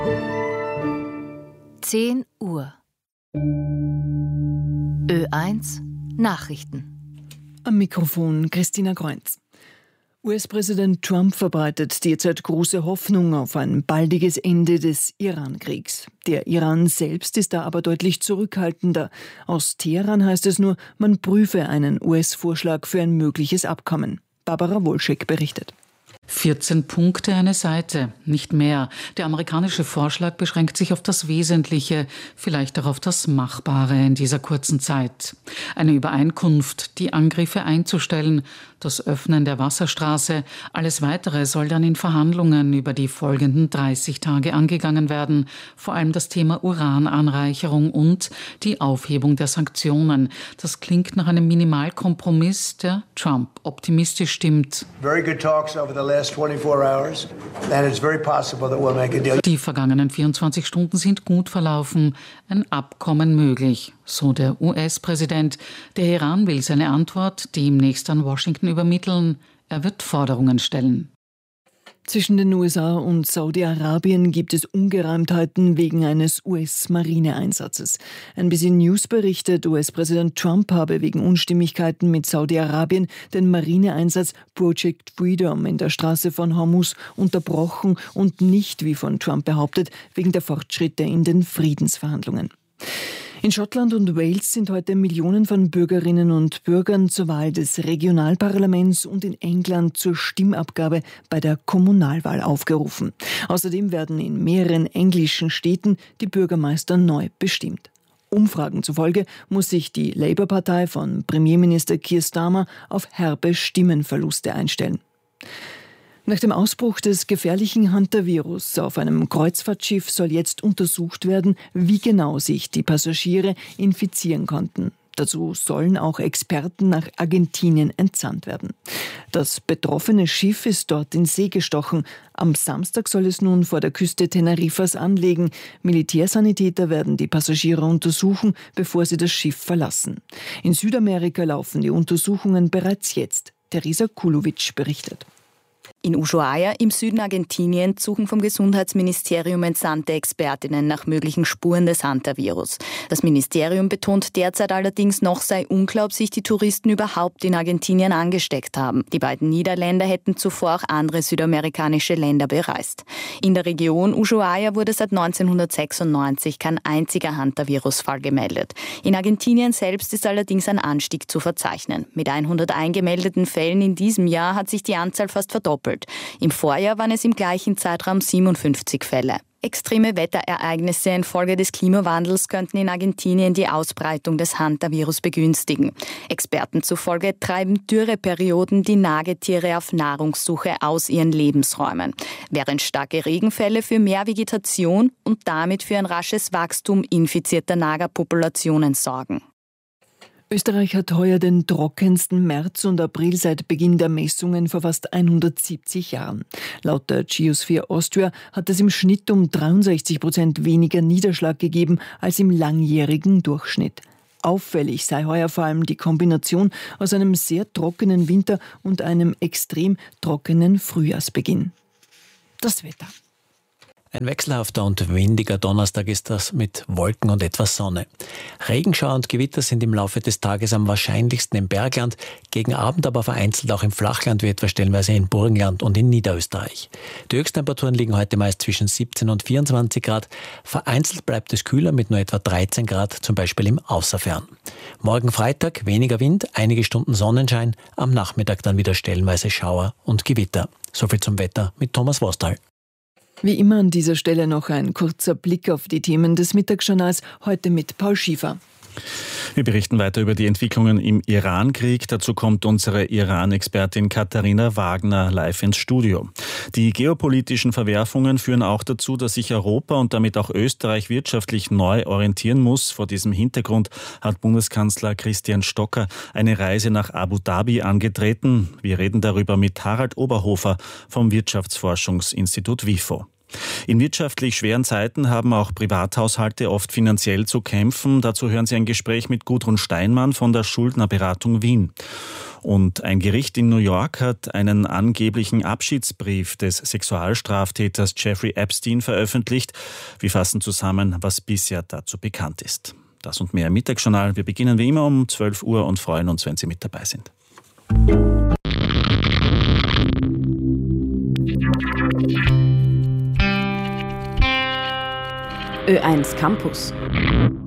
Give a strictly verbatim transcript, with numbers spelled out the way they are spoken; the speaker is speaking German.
zehn Uhr. Ö eins Nachrichten. Am Mikrofon Christina Kreunz. U S-Präsident Trump verbreitet derzeit große Hoffnung auf ein baldiges Ende des Iran-Kriegs. Der Iran selbst ist da aber deutlich zurückhaltender. Aus Teheran heißt es nur, man prüfe einen U S-Vorschlag für ein mögliches Abkommen. Barbara Wolschek berichtet. vierzehn Punkte, eine Seite, nicht mehr. Der amerikanische Vorschlag beschränkt sich auf das Wesentliche, vielleicht auch auf das Machbare in dieser kurzen Zeit. Eine Übereinkunft, die Angriffe einzustellen, das Öffnen der Wasserstraße, alles Weitere soll dann in Verhandlungen über die folgenden dreißig Tage angegangen werden. Vor allem das Thema Urananreicherung und die Aufhebung der Sanktionen. Das klingt nach einem Minimalkompromiss, der Trump optimistisch stimmt. Very good talks over the last twenty-four hours, and it's very possible that we'll make a deal. Die vergangenen vierundzwanzig Stunden sind gut verlaufen, ein Abkommen möglich, so der U S-Präsident. Der Iran will seine Antwort demnächst an Washington übermitteln. Er wird Forderungen stellen. Zwischen den U S A und Saudi-Arabien gibt es Ungereimtheiten wegen eines U S-Marineeinsatzes. N B C News berichtet, U S-Präsident Trump habe wegen Unstimmigkeiten mit Saudi-Arabien den Marineeinsatz Project Freedom in der Straße von Hormuz unterbrochen und nicht, wie von Trump behauptet, wegen der Fortschritte in den Friedensverhandlungen. In Schottland und Wales sind heute Millionen von Bürgerinnen und Bürgern zur Wahl des Regionalparlaments und in England zur Stimmabgabe bei der Kommunalwahl aufgerufen. Außerdem werden in mehreren englischen Städten die Bürgermeister neu bestimmt. Umfragen zufolge muss sich die Labour-Partei von Premierminister Keir Starmer auf herbe Stimmenverluste einstellen. Nach dem Ausbruch des gefährlichen Hantavirus auf einem Kreuzfahrtschiff soll jetzt untersucht werden, wie genau sich die Passagiere infizieren konnten. Dazu sollen auch Experten nach Argentinien entsandt werden. Das betroffene Schiff ist dort in See gestochen. Am Samstag soll es nun vor der Küste Teneriffas anlegen. Militärsanitäter werden die Passagiere untersuchen, bevor sie das Schiff verlassen. In Südamerika laufen die Untersuchungen bereits jetzt. Teresa Kulovic berichtet. In Ushuaia im Süden Argentiniens suchen vom Gesundheitsministerium entsandte Expertinnen nach möglichen Spuren des Hantavirus. Das Ministerium betont derzeit allerdings, noch sei unklar, ob sich die Touristen überhaupt in Argentinien angesteckt haben. Die beiden Niederländer hätten zuvor auch andere südamerikanische Länder bereist. In der Region Ushuaia wurde seit neunzehnhundertsechsundneunzig kein einziger Hantavirus-Fall gemeldet. In Argentinien selbst ist allerdings ein Anstieg zu verzeichnen. Mit hundert eingemeldeten Fällen in diesem Jahr hat sich die Anzahl fast verdoppelt. Im Vorjahr waren es im gleichen Zeitraum siebenundfünfzig Fälle. Extreme Wetterereignisse infolge des Klimawandels könnten in Argentinien die Ausbreitung des Hantavirus begünstigen. Experten zufolge treiben Dürreperioden die Nagetiere auf Nahrungssuche aus ihren Lebensräumen, während starke Regenfälle für mehr Vegetation und damit für ein rasches Wachstum infizierter Nagerpopulationen sorgen. Österreich hat heuer den trockensten März und April seit Beginn der Messungen vor fast hundertsiebzig Jahren. Laut der Geosphere Austria hat es im Schnitt um dreiundsechzig Prozent weniger Niederschlag gegeben als im langjährigen Durchschnitt. Auffällig sei heuer vor allem die Kombination aus einem sehr trockenen Winter und einem extrem trockenen Frühjahrsbeginn. Das Wetter. Ein wechselhafter und windiger Donnerstag ist das mit Wolken und etwas Sonne. Regenschauer und Gewitter sind im Laufe des Tages am wahrscheinlichsten im Bergland, gegen Abend aber vereinzelt auch im Flachland wie etwa stellenweise in Burgenland und in Niederösterreich. Die Höchsttemperaturen liegen heute meist zwischen siebzehn und vierundzwanzig Grad. Vereinzelt bleibt es kühler mit nur etwa dreizehn Grad, zum Beispiel im Außerfern. Morgen Freitag weniger Wind, einige Stunden Sonnenschein, am Nachmittag dann wieder stellenweise Schauer und Gewitter. Soviel zum Wetter mit Thomas Vostal. Wie immer an dieser Stelle noch ein kurzer Blick auf die Themen des Mittagsjournals, heute mit Paul Schiefer. Wir berichten weiter über die Entwicklungen im Iran-Krieg. Dazu kommt unsere Iran-Expertin Katharina Wagner live ins Studio. Die geopolitischen Verwerfungen führen auch dazu, dass sich Europa und damit auch Österreich wirtschaftlich neu orientieren muss. Vor diesem Hintergrund hat Bundeskanzler Christian Stocker eine Reise nach Abu Dhabi angetreten. Wir reden darüber mit Harald Oberhofer vom Wirtschaftsforschungsinstitut WIFO. In wirtschaftlich schweren Zeiten haben auch Privathaushalte oft finanziell zu kämpfen. Dazu hören Sie ein Gespräch mit Gudrun Steinmann von der Schuldnerberatung Wien. Und ein Gericht in New York hat einen angeblichen Abschiedsbrief des Sexualstraftäters Jeffrey Epstein veröffentlicht. Wir fassen zusammen, was bisher dazu bekannt ist. Das und mehr im Mittagsjournal. Wir beginnen wie immer um zwölf Uhr und freuen uns, wenn Sie mit dabei sind. Ö eins Campus.